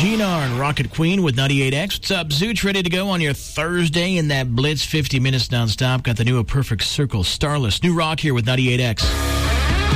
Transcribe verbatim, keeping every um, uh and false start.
Gina and Rocket Queen with ninety-eight X. What's up, Zooch? Ready to go on your Thursday in that Blitz fifty minutes nonstop? Got the new A Perfect Circle, Starless. New Rock here with ninety-eight X.